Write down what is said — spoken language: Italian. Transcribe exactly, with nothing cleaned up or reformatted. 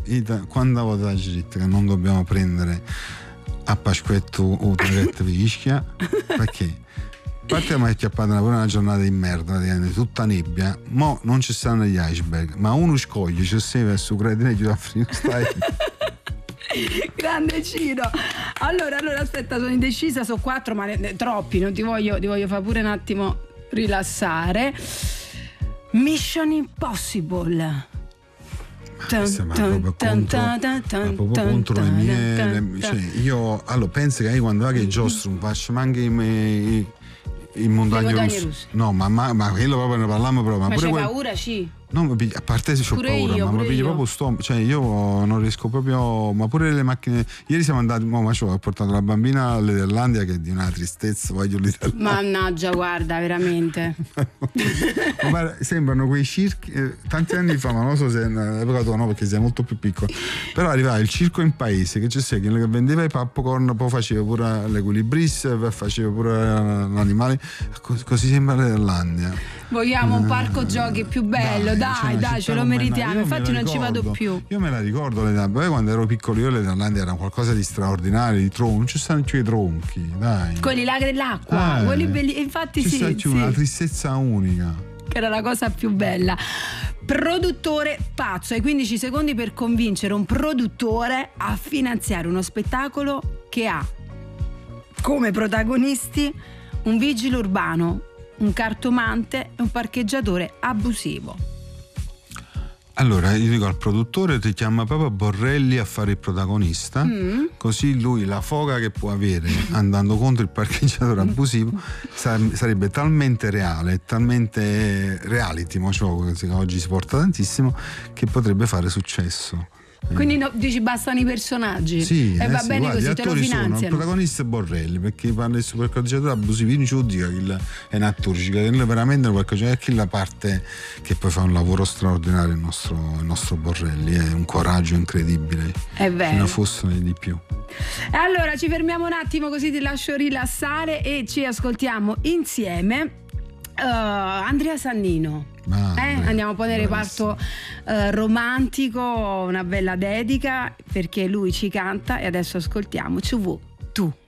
ita, quando votaci detto che non dobbiamo prendere a Pasquetto o traghetto di Ischia, perché a parte mi è chiappata pure una giornata di merda, tutta nebbia, mo non ci stanno gli iceberg, ma uno scoglie c'è sempre su credine di Africa stai. Grande Ciro. Allora, allora aspetta, sono indecisa, sono quattro, ma ne, ne, troppi, non ti voglio, ti voglio fare pure un attimo rilassare. Mission Impossible. Questa ma proprio contro, ma proprio contro le mie, le, cioè io allora penso che io quando va che Giostrum faccio anche i, i, i montagne russe, no ma, ma, ma quello proprio ne parliamo proprio, ma, ma pure c'hai quel... paura sì? No, a parte se ho paura, io, ma mi piglio proprio sto, cioè io non riesco proprio, ma pure le macchine. Ieri siamo andati, mo, ma ho portato la bambina all'Irlandia che è di una tristezza, voglio l'Italia. Mannaggia, guarda, veramente. Ma sembrano quei circhi, eh, tanti anni fa, ma non so se è un'epoca tua, no, perché sei molto più piccolo. Però arrivava il circo in paese, che c'è sei che vendeva i popcorn, poi faceva pure l'equilibrista, faceva pure l'animale, così sembra l'Irlandia. Vogliamo un parco giochi più bello, dai, dai, dai ce lo meritiamo, infatti non ci vado più. Io me la ricordo, poi quando ero piccolo io l'Irlandia era qualcosa di straordinario, di tronchi, non ci stanno più i tronchi, dai. Quelli là dell'acqua, eh, quelli belli, infatti ci sì. Ci sì. una tristezza unica. Che era la cosa più bella. Produttore pazzo, hai quindici secondi per convincere un produttore a finanziare uno spettacolo che ha come protagonisti un vigile urbano, un cartomante e un parcheggiatore abusivo. Allora io dico al produttore ti chiama proprio Borrelli a fare il protagonista, mm. così lui la foga che può avere andando contro il parcheggiatore abusivo sarebbe talmente reale, talmente reality, cioè, che oggi si porta tantissimo, che potrebbe fare successo. Quindi no, dici bastano i personaggi, sì, e eh va sì, bene guarda, così, te lo finanziano. Sono, il protagonista è Borrelli, perché parla del supercarteggiatore abusivo, non ci vuol dire che è un'atturgica, che veramente è che la parte che poi fa un lavoro straordinario il nostro, il nostro Borrelli, è un coraggio incredibile, è vero, ce ne fossero di più. E allora ci fermiamo un attimo così ti lascio rilassare e ci ascoltiamo insieme uh, Andrea Sannino. Ah, eh? beh, Andiamo poi nel reparto uh, romantico, una bella dedica perché lui ci canta e adesso ascoltiamo Ci vu tu.